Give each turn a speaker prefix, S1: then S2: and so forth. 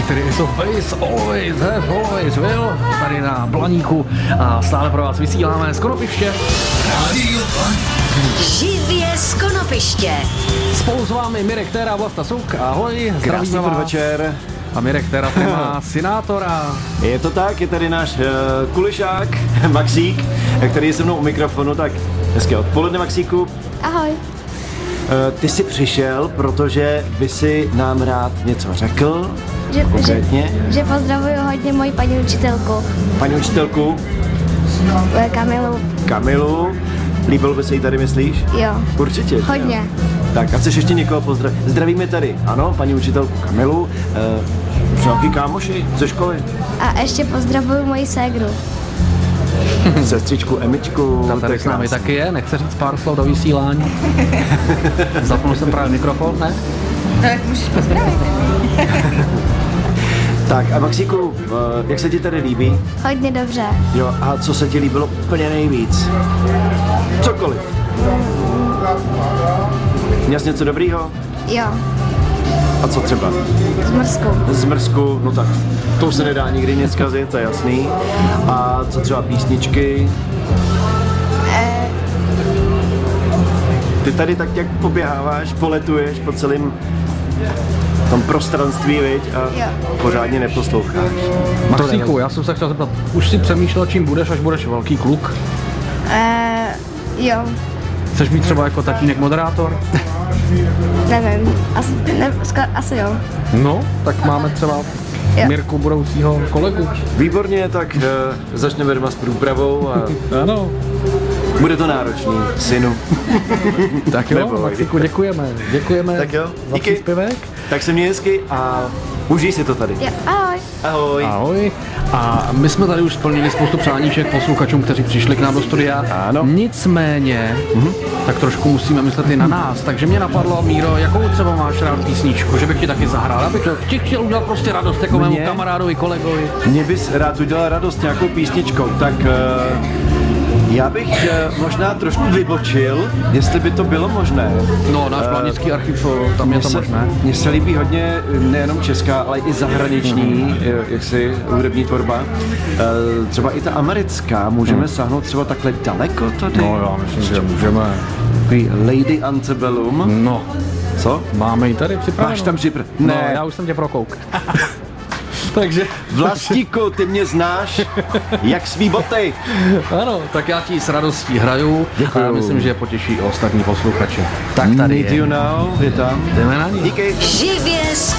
S1: který is of base, always have, always will, tady na Blaníku a stále pro vás vysíláme z Konopiště.
S2: Živě z Konopiště.
S1: Spolu s vámi Mirek Téra a Vlasta Souk, ahoj,
S3: Krásný
S1: zdravíme vás.
S3: podvečer.
S1: A Mirek Téra tady má synátora.
S3: Je to tak, je tady náš kulišák Maxík, který je se mnou u mikrofonu, tak hezké odpoledne Maxíku.
S4: Ahoj.
S3: Ty jsi přišel, protože by si nám rád něco řekl, konkrétně.
S4: Že pozdravuju hodně moji paní učitelku,
S3: Paní učitelku Kamilu. Líbilo by se jí tady, myslíš?
S4: Jo.
S3: Určitě.
S4: Hodně.
S3: Tak a chceš ještě někoho pozdravit? Zdravíme tady, ano, paní učitelku Kamilu, nějaký kámoši ze školy.
S4: A ještě pozdravuju moji ségru.
S3: Sestřičku Emičku.
S1: Ta tady s námi taky je, nechce říct pár slov do vysílání. Zapnul jsem právě mikrofon, ne?
S5: Tak můžeš pozdravit.
S3: Tak a Maxíku, jak se ti tady líbí?
S4: Hodně dobře.
S3: Jo, a co se ti líbilo úplně nejvíc? Cokoliv. Měl jsi něco dobrýho?
S4: Jo.
S3: A co třeba?
S4: Zmrzku.
S3: Zmrzku, no tak to se nedá nikdy nic zkazit, to je jasný. A co třeba písničky? Ty tady tak jak poběháváš, poletuješ po celém tom prostranství, viď, a
S4: Jo.
S3: pořádně neposloucháš.
S1: Maxíku, já jsem se chtěl zeptat, už si přemýšlel, čím budeš, až budeš velký kluk?
S4: Jo.
S1: Chceš mít třeba jako tatínek moderátor?
S4: Nevím. Asi jo.
S1: No, tak máme třeba
S4: Jo.
S1: Mirku, budoucího kolegu.
S3: Výborně, tak začneme doma s průpravou a
S1: Ano.
S3: bude to náročný, synu.
S1: Tak jo,
S3: Neboj.
S1: Maxíku, děkujeme
S3: Tak jo,
S1: za
S3: díky.
S1: příspěvek.
S3: Tak se měj hezky a užij si to tady.
S4: Jo. Ahoj.
S3: Ahoj.
S1: Ahoj. A my jsme tady už splnili spoustu přáníček posluchačům, kteří přišli k nám do studia.
S3: Ano.
S1: Nicméně, tak trošku musíme myslet i na nás. Takže mě napadlo, Míro, jakou třeba máš rád písničku, že bych ti taky zahrál, abych ti chtěl udělat prostě radost jako mému
S3: Mně?
S1: kamarádovi, kolegovi.
S3: Mě bys rád udělal radost nějakou písničkou, tak já bych možná trošku vybočil, jestli by to bylo možné.
S1: No, náš Blanický archiv, tam je to možné.
S3: Mně se líbí hodně nejenom česká, ale i zahraniční, jaksi hudební tvorba. Třeba i ta americká, můžeme sáhnout třeba takhle daleko tady?
S1: No, já myslím, že můžeme.
S3: Takový Lady Antebellum.
S1: No,
S3: Co?
S1: máme ji tady připravenou.
S3: Máš tam připravenou?
S1: No,
S3: Ne.
S1: já už jsem tě prokouk. Takže,
S3: Vlastíku, ty mě znáš, jak svý boty.
S1: ano, tak já ti s radostí hraju.
S3: Děkuju.
S1: A myslím, že je potěší i ostatní posluchače. Tak tady
S3: Need
S1: je.
S3: you now, je tam.
S1: Jdeme na ní.
S3: Díky.
S2: Živě z